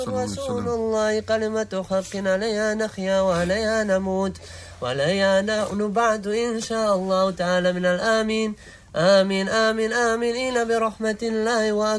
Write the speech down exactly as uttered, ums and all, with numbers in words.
رسول الله كلمة حق عليها نحيا وعليها نموت وعليها نبعث إن شاء الله تعالى من الآمين. آمين آمين آمين إلى برحمة الله وأكبر.